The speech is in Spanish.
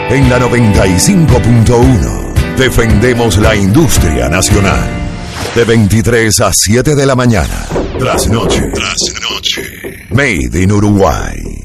En la 95.1 defendemos la industria nacional. De 23 a 7 de la mañana. Trasnoche. Made in Uruguay.